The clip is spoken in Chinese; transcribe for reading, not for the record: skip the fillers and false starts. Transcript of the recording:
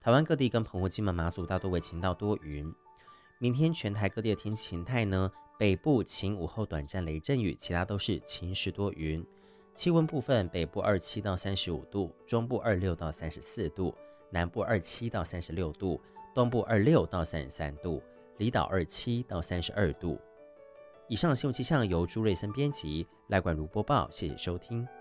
台湾各地跟澎湖、金门、马祖大多为晴到多云。明天全台各地的天气形态呢，北部晴，午后短暂雷阵雨，其他都是晴时多云。气温部分，北部27到35度，中部26到34度，南部27到36度，东部26到33度，离岛27到32度。以上新闻气象由朱瑞森编辑，赖冠如播报，谢谢收听。